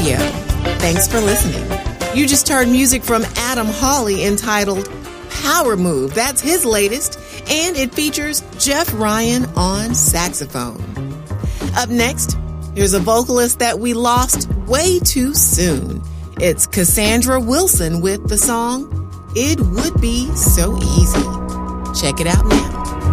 Radio. Thanks for listening. You just heard music from Adam Hawley entitled Power Move. That's his latest, and it features Jeff Ryan on saxophone. Up next, here's a vocalist that we lost way too soon. It's Cassandra Wilson with the song, It Would Be So Easy. Check it out now.